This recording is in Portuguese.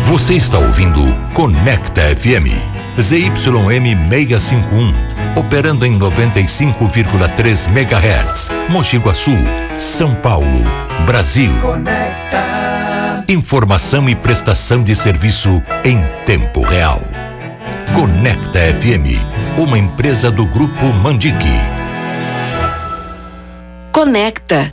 Você está ouvindo Conecta FM, ZYM 651, operando em 95,3 MHz, Mogi Guaçu, São Paulo, Brasil. Conecta. Informação e prestação de serviço em tempo real. Conecta FM, uma empresa do Grupo Mandique. Conecta.